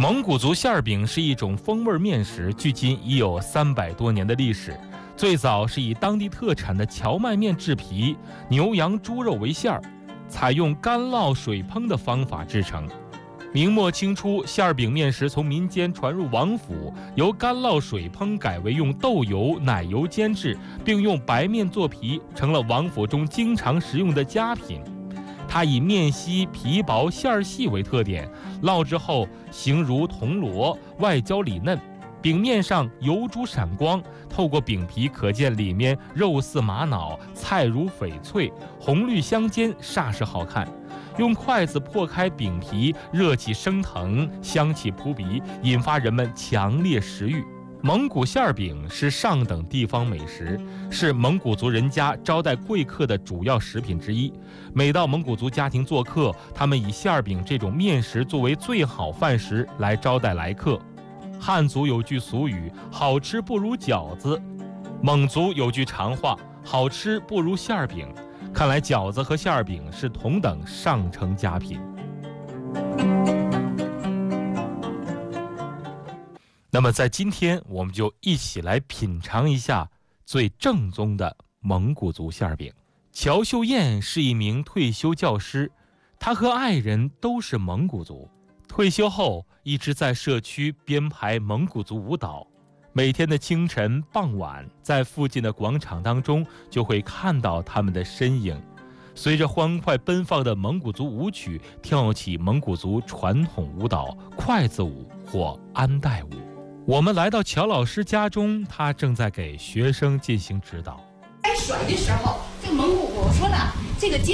蒙古族馅饼是一种风味面食，距今已有300多年的历史。最早是以当地特产的荞麦面制皮，牛羊猪肉为馅儿，采用干烙水烹的方法制成。明末清初，馅饼面食从民间传入王府，由干烙水烹改为用豆油、奶油煎制，并用白面做皮，成了王府中经常食用的佳品。它以面稀、皮薄、馅儿细为特点，烙制后形如铜锣，外焦里嫩。饼面上油珠闪光，透过饼皮可见里面肉似玛瑙，菜如翡翠，红绿相间，煞是好看。用筷子破开饼皮，热气升腾，香气扑鼻，引发人们强烈食欲。蒙古馅饼是上等地方美食，是蒙古族人家招待贵客的主要食品之一。每到蒙古族家庭做客，他们以馅饼这种面食作为最好饭食来招待来客。汉族有句俗语，好吃不如饺子；蒙族有句常话，好吃不如馅饼。看来饺子和馅饼是同等上乘佳品。那么在今天，我们就一起来品尝一下最正宗的蒙古族馅饼。乔秀燕是一名退休教师，她和爱人都是蒙古族。退休后一直在社区编排蒙古族舞蹈，每天的清晨傍晚，在附近的广场当中就会看到他们的身影，随着欢快奔放的蒙古族舞曲跳起蒙古族传统舞蹈筷子舞或安代舞。我们来到乔老师家中，他正在给学生进行指导。 开甩的时候，这个蒙古我说了，这个